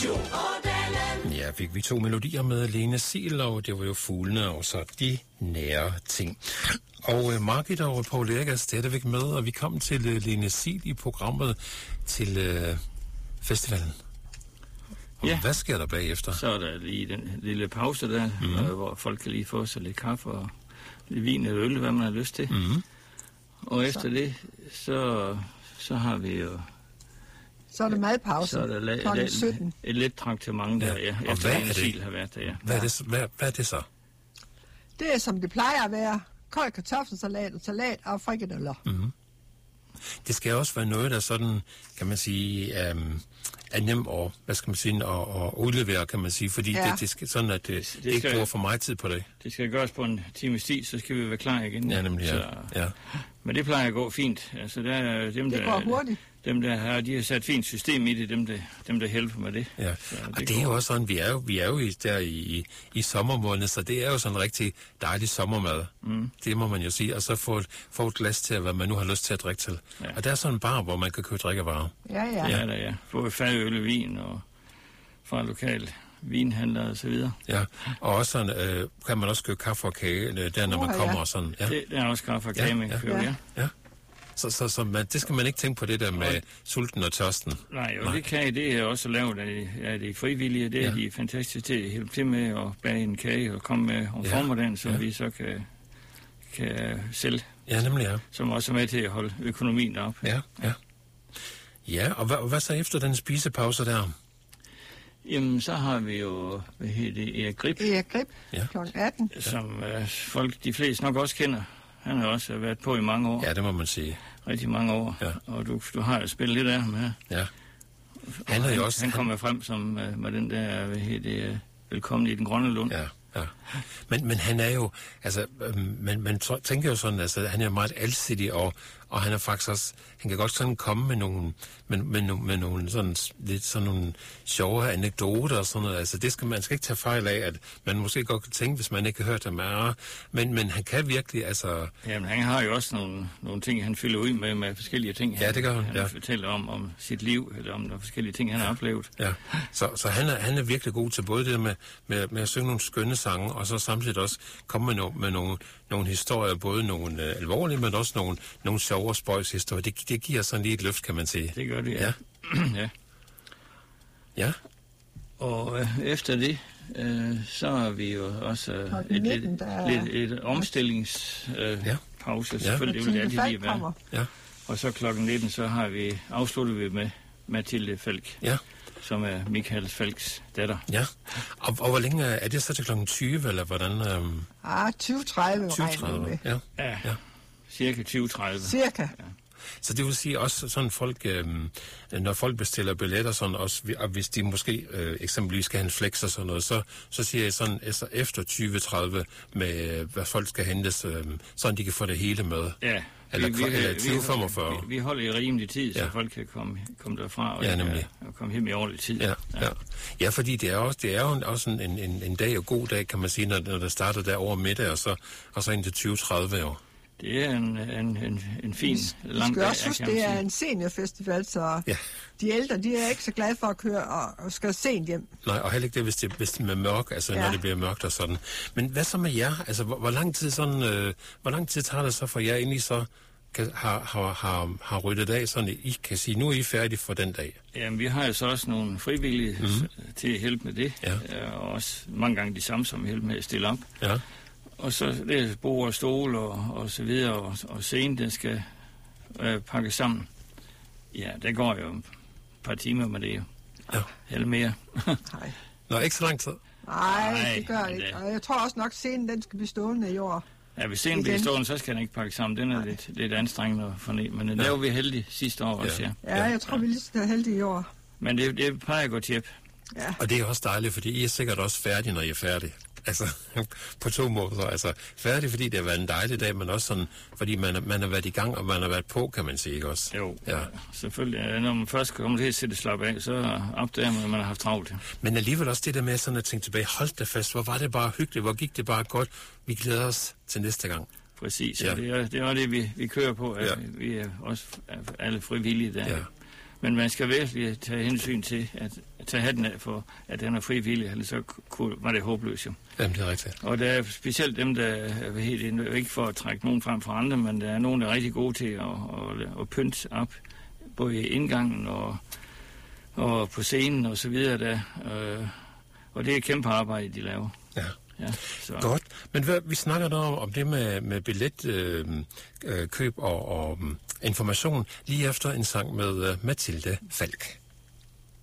Ja, fik vi 2 melodier med Lene Siel, og det var jo fuglene og så de nære ting. Og Margit og Poul Erik er stadigvæk med, og vi kom til Lene Siel i programmet til festivalen. Og hvad sker der bagefter? Så er der lige den lille pause der, hvor folk kan lige få sig lidt kaffe og lidt vin eller øl, hvad man har lyst til. Og efter det, så har vi jo... Så er det madpause. Så er der et let traktement der, ja. Og hvad er det? Har været der, ja. Hvad er det så? Det er, som det plejer at være. Kold kartoffelsalat og salat og frikadeller. Det skal også være noget, der sådan, kan man sige, er nemt at, hvad skal man sige, at udlevere, kan man sige, fordi det skal sådan, at det ikke bruger for meget tid på det. Det skal gøres på en times tid, så skal vi være klar igen. Ja, nemlig, ja. Men det plejer at gå fint. Altså, der er dem, det går hurtigt. Dem, der har, de har sat fint system i det, dem der hjælper med det. Ja, og det er jo også sådan, vi er jo der i sommermåneden, så det er jo sådan en rigtig dejlig sommermad. Det må man jo sige, og så få et glas til, hvad man nu har lyst til at drikke til. Ja. Og der er sådan en bar, hvor man kan købe drikkevarer. Ja. Både fadøl og vin og fra lokale vinhandlere og så videre. Ja, og også sådan, kan man også købe kaffe og kage, der når man kommer og sådan. Ja. Det er også kaffe og kage, man kan købe, ja. Så det skal man ikke tænke på det der med sulten og tørsten. Nej, og det kage, det er også lavet af de frivillige. Det er de fantastisk til at hjælpe til med at bage en kage og komme med om formiddagen, så vi så kan sælge. Ja, nemlig, ja. Som også er med til at holde økonomien op. Ja, og hvad så efter den spisepause der? Jamen, så har vi jo, Erik Grip. Erik Grip, kl. 18. Som folk, de fleste nok også kender. Han har også været på i mange år. Ja, det må man sige. Rigtig mange år. Ja. Og du har jo spillet lidt af ham her. Ja. Han kommer frem som med den der, velkommen i den grønne lund. Ja. Men han er jo, altså, man tænker jo sådan, altså, han er meget alsidig, og han er faktisk også, han kan godt sådan komme med nogle sådan, lidt sådan nogle sjove anekdoter og sådan noget, altså, man skal ikke tage fejl af, at man måske godt kan tænke, hvis man ikke har hørt dem men han kan virkelig, altså... Jamen, han har jo også nogle ting, han fylder ud med forskellige ting. Ja, det gør han, Han fortæller om sit liv, eller om nogle forskellige ting, han har oplevet. Ja, så han er virkelig god til både det med at synge nogle skønne sange, og så samtidig også komme med nogle historier, både nogle alvorlige, men også nogle sjove og spøjshistorier. Det giver sådan lige et løft, kan man sige. Det gør det, ja. Ja. Og efter det, så har vi jo også et omstillingspause. Selvfølgelig, det vil det altid være. Ja. Og så klokken 19, så afslutter vi med Mathilde Falk. Ja. Som er Michael Falks datter. Ja, og hvor længe er det så til klokken 20, eller hvordan? 20:30. Ja, cirka 20:30. Cirka. Ja. Så det vil sige også sådan folk, når folk bestiller billetter, sådan også, og hvis de måske eksempelvis skal have en flex og sådan noget, så siger jeg sådan efter 20:30 med, hvad folk skal hentes, sådan de kan få det hele med. Ja. Eller 20:45. Vi holder i rimelig tid, så folk kan komme derfra og komme hjem i ordentlig tid. Ja, fordi det er jo også en dag, og god dag, kan man sige, når der starter der over middag, og så ind til 20:30 år. Det er en fin, lang dag. Jeg skal også huske, det er en seniorfestival, så de ældre, de er ikke så glade for at køre og skal sent hjem. Nej, og heller ikke det, hvis det er mørkt, altså når det bliver mørkt og sådan. Men hvad så med jer? Altså, hvor lang tid tager det så for jer egentlig så har ryddet af, sådan I kan sige, nu er I færdige for den dag? Jamen, vi har jo så også nogle frivillige til at hjælpe med det, og også mange gange de samme, som hjælper med at stille op. Ja. Og så det er bord og stol og så videre, og scenen, den skal pakkes sammen. Ja, det går jo et par timer med det jo. Ja. Eller mere. Nej. Nå, ikke så lang tid? Nej, det gør det ikke. Og jeg tror også nok, scenen, den skal blive stående i år. Ja, hvis scenen bliver stående, så skal den ikke pakkes sammen. Den er lidt anstrengende at fornemme. Men det var vi heldige sidste år også, Ja, jeg tror, vi lige skal heldige i år. Men det plejer at gå tjep. Ja. Og det er også dejligt, fordi I er sikkert også færdige, når I er færdige. Altså, på 2 måder. Altså, færdig, fordi det har været en dejlig dag, men også sådan, fordi man har været i gang, og man har været på, kan man sige, ikke også? Jo, selvfølgelig. Når man først kommer til at sætte slap af, så opdager man, at man har haft travlt. Men alligevel også det der med sådan at tænke tilbage, hold da fast, hvor var det bare hyggeligt, hvor gik det bare godt, vi glæder os til næste gang. Præcis, ja. Det er det, vi kører på, vi er også alle frivillige der. Ja. Men man skal virkelig tage hensyn til, at tage hatten af for, at den er frivillig, eller så var det håbløst jo. Jamen, det er rigtigt. Og der er specielt dem, der er helt ikke for at trække nogen frem fra andre, men der er nogen, der er rigtig gode til at pynte op, både i indgangen og på scenen og så videre der. Og det er et kæmpe arbejde, de laver. Ja. Ja, godt. Men vi snakker da om det med billetkøb og information lige efter en sang med Mathilde Falk.